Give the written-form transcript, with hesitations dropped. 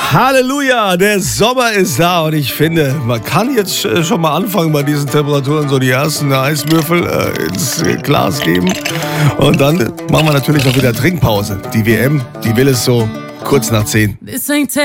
Halleluja, der Sommer ist da und ich finde, man kann jetzt schon mal anfangen bei diesen Temperaturen, so die ersten Eiswürfel ins Glas geben und dann machen wir natürlich noch wieder Trinkpause. Die WM, die will es so kurz nach 10. This ain't